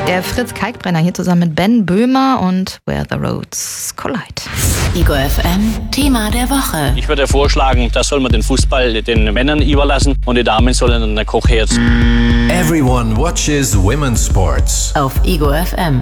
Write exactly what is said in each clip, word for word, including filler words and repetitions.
Der Fritz Kalkbrenner hier zusammen mit Ben Böhmer und Where the Roads Collide. Ego F M, Thema der Woche. Ich würde vorschlagen, da soll man den Fußball den Männern überlassen und die Damen sollen an der Kochherd. Everyone watches women's sports. Auf Ego F M.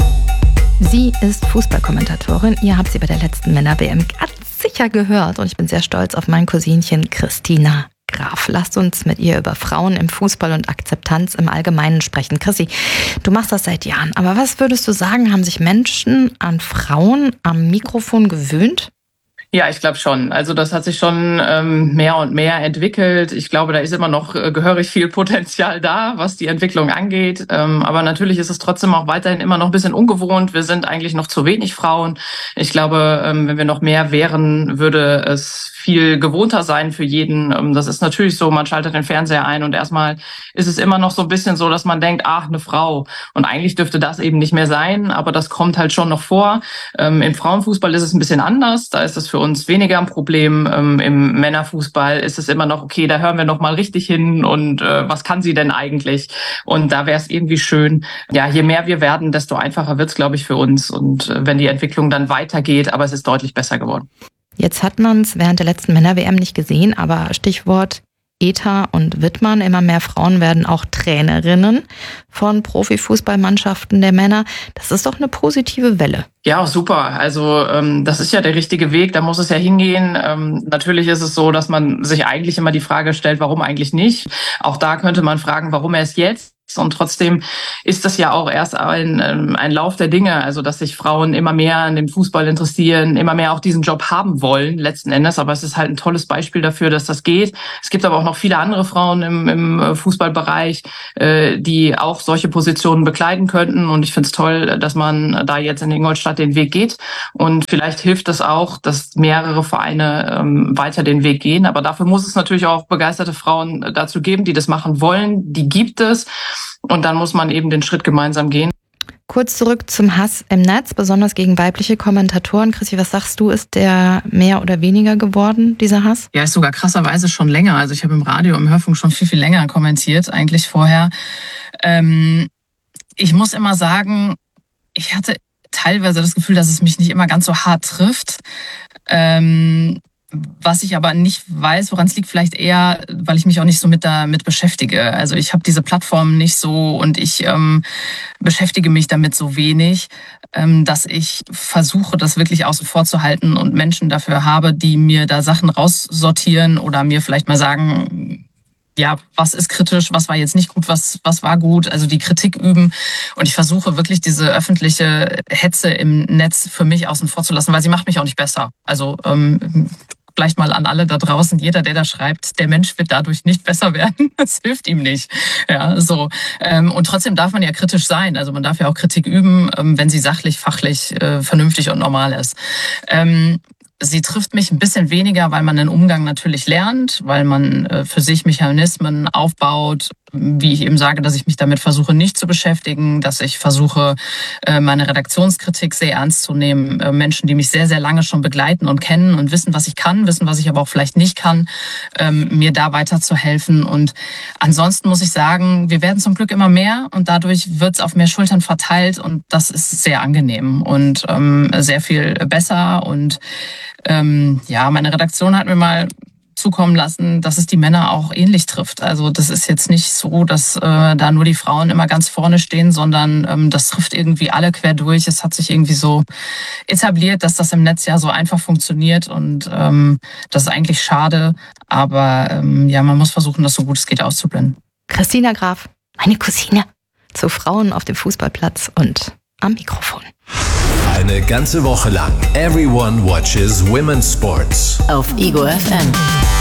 Sie ist Fußballkommentatorin. Ihr habt sie bei der letzten Männer-W M ganz sicher gehört. Und ich bin sehr stolz auf mein Cousinchen Christina Graf. Lasst uns mit ihr über Frauen im Fußball und Akzeptanz im Allgemeinen sprechen. Chrissy, du machst das seit Jahren. Aber was würdest du sagen, haben sich Menschen an Frauen am Mikrofon gewöhnt? Ja, ich glaube schon. Also das hat sich schon ähm, mehr und mehr entwickelt. Ich glaube, da ist immer noch äh, gehörig viel Potenzial da, was die Entwicklung angeht. Ähm, aber natürlich ist es trotzdem auch weiterhin immer noch ein bisschen ungewohnt. Wir sind eigentlich noch zu wenig Frauen. Ich glaube, ähm, wenn wir noch mehr wären, würde es viel gewohnter sein für jeden. Ähm, das ist natürlich so, man schaltet den Fernseher ein und erstmal ist es immer noch so ein bisschen so, dass man denkt, ach, eine Frau. Und eigentlich dürfte das eben nicht mehr sein, aber das kommt halt schon noch vor. Ähm, im Frauenfußball ist es ein bisschen anders. Da ist es für uns weniger ein Problem. Ähm, Im Männerfußball ist es immer noch, okay, da hören wir noch mal richtig hin und äh, was kann sie denn eigentlich? Und da wäre es irgendwie schön. Ja, je mehr wir werden, desto einfacher wird es, glaube ich, für uns. Und äh, wenn die Entwicklung dann weitergeht, aber es ist deutlich besser geworden. Jetzt hat man es während der letzten Männer-W M nicht gesehen, aber Stichwort Eta und Wittmann, immer mehr Frauen werden auch Trainerinnen von Profifußballmannschaften der Männer. Das ist doch eine positive Welle. Ja, super. Also ähm, das ist ja der richtige Weg, da muss es ja hingehen. Ähm, natürlich ist es so, dass man sich eigentlich immer die Frage stellt, warum eigentlich nicht. Auch da könnte man fragen, warum erst jetzt? Und trotzdem ist das ja auch erst ein, ein Lauf der Dinge, also dass sich Frauen immer mehr an dem Fußball interessieren, immer mehr auch diesen Job haben wollen, letzten Endes. Aber es ist halt ein tolles Beispiel dafür, dass das geht. Es gibt aber auch noch viele andere Frauen im, im Fußballbereich, äh, die auch solche Positionen bekleiden könnten. Und ich finde es toll, dass man da jetzt in Ingolstadt den Weg geht. Und vielleicht hilft es auch, dass mehrere Vereine ähm, weiter den Weg gehen. Aber dafür muss es natürlich auch begeisterte Frauen dazu geben, die das machen wollen. Die gibt es. Und dann muss man eben den Schritt gemeinsam gehen. Kurz zurück zum Hass im Netz, besonders gegen weibliche Kommentatoren. Chrissy, was sagst du, ist der mehr oder weniger geworden, dieser Hass? Ja, ist sogar krasserweise schon länger. Also ich habe im Radio, im Hörfunk schon viel, viel länger kommentiert, eigentlich vorher. Ähm, ich muss immer sagen, ich hatte teilweise das Gefühl, dass es mich nicht immer ganz so hart trifft. Ähm, Was ich aber nicht weiß, woran es liegt, vielleicht eher, weil ich mich auch nicht so mit damit beschäftige. Also ich habe diese Plattform nicht so und ich ähm, beschäftige mich damit so wenig, ähm, dass ich versuche, das wirklich außen vor zu halten und Menschen dafür habe, die mir da Sachen raussortieren oder mir vielleicht mal sagen, ja, was ist kritisch, was war jetzt nicht gut, was was war gut, also die Kritik üben. Und ich versuche wirklich diese öffentliche Hetze im Netz für mich außen vor zu lassen, weil sie macht mich auch nicht besser. Also ähm, vielleicht mal an alle da draußen, jeder, der da schreibt, der Mensch wird dadurch nicht besser werden. Das hilft ihm nicht. Ja, so. Und trotzdem darf man ja kritisch sein. Also man darf ja auch Kritik üben, wenn sie sachlich, fachlich, vernünftig und normal ist. Sie trifft mich ein bisschen weniger, weil man den Umgang natürlich lernt, weil man äh, für sich Mechanismen aufbaut, wie ich eben sage, dass ich mich damit versuche, nicht zu beschäftigen, dass ich versuche, äh, meine Redaktionskritik sehr ernst zu nehmen. Äh, Menschen, die mich sehr, sehr lange schon begleiten und kennen und wissen, was ich kann, wissen, was ich aber auch vielleicht nicht kann, ähm, mir da weiterzuhelfen. Und ansonsten muss ich sagen, wir werden zum Glück immer mehr und dadurch wird es auf mehr Schultern verteilt und das ist sehr angenehm und ähm, sehr viel besser. Und Ähm, ja, meine Redaktion hat mir mal zukommen lassen, dass es die Männer auch ähnlich trifft. Also das ist jetzt nicht so, dass äh, da nur die Frauen immer ganz vorne stehen, sondern ähm, das trifft irgendwie alle quer durch. Es hat sich irgendwie so etabliert, dass das im Netz ja so einfach funktioniert und ähm, das ist eigentlich schade. Aber ähm, ja, man muss versuchen, das so gut es geht auszublenden. Christina Graf, meine Cousine, zu Frauen auf dem Fußballplatz und am Mikrofon. Eine ganze Woche lang Everyone watches women's sports. Auf Ego F M.